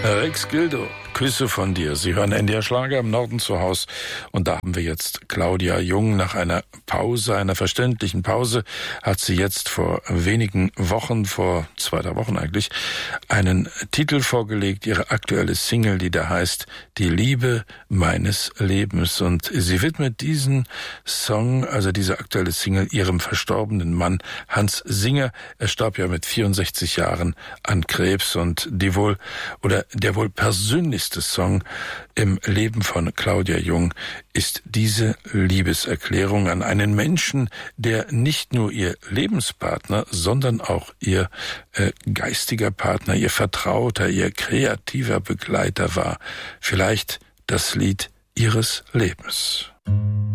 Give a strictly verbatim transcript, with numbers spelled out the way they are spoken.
Rex Gildo, Küsse von dir. Sie hören N D R Schlager im Norden zu Haus. Und da haben wir jetzt Claudia Jung. Nach einer Pause, einer verständlichen Pause, hat sie jetzt vor wenigen Wochen, vor zwei, drei Wochen eigentlich, einen Titel vorgelegt, ihre aktuelle Single, die da heißt Die Liebe meines Lebens. Und sie widmet diesen Song, also diese aktuelle Single, ihrem verstorbenen Mann Hans Singer. Er starb ja mit vierundsechzig Jahren an Krebs, und die wohl, oder der wohl persönlichste Song im Leben von Claudia Jung ist diese Liebeserklärung an einen Menschen, der nicht nur ihr Lebenspartner, sondern auch ihr äh, geistiger Partner, ihr Vertrauter, ihr kreativer Begleiter war. Vielleicht das Lied ihres Lebens.